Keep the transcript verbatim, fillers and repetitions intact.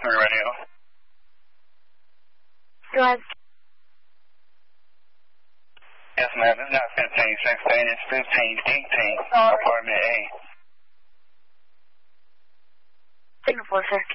Customer radio. Go ahead. Yes, ma'am. It's not fifteen sixteen. It's fifteen eighteen. Apartment A. Signal four, sir.